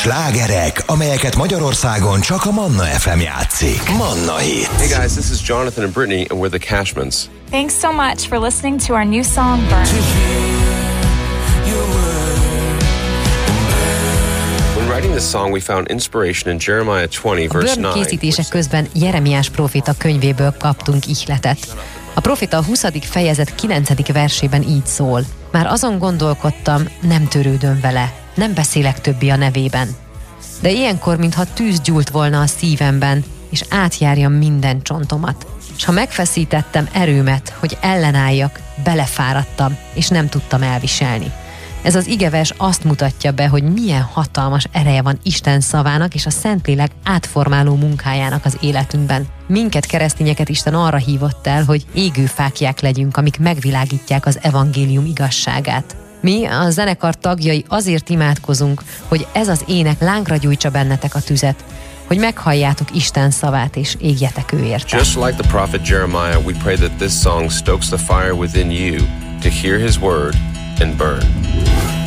Slágerek, amelyeket Magyarországon csak a Manna FM játszik. Manna Hit. Hey guys, this is Jonathan and Brittany, and we're the Cashmans. Thanks so much for listening to our new song, Burn. When writing this song, we found inspiration in Jeremiah 20, verse 9. A Burn készítése közben Jeremiás próféta könyvéből kaptunk ihletet. A próféta a 20. fejezet 9. versében így szól. Már azon gondolkodtam, nem törődöm vele, nem beszélek többi a nevében. De ilyenkor, mintha tűz gyúlt volna a szívemben, és átjárja minden csontomat. És ha megfeszítettem erőmet, hogy ellenálljak, belefáradtam, és nem tudtam elviselni. Ez az igevers azt mutatja be, hogy milyen hatalmas ereje van Isten szavának és a Szentlélek átformáló munkájának az életünkben. Minket, keresztényeket Isten arra hívott el, hogy égő fáklyák legyünk, amik megvilágítják az evangélium igazságát. Mi, a zenekar tagjai azért imádkozunk, hogy ez az ének lángra gyújtsa bennetek a tüzet, hogy meghalljátok Isten szavát és égjetek ő érte. Just like the prophet Jeremiah, we pray that this song stokes the fire within you to hear his word and burn.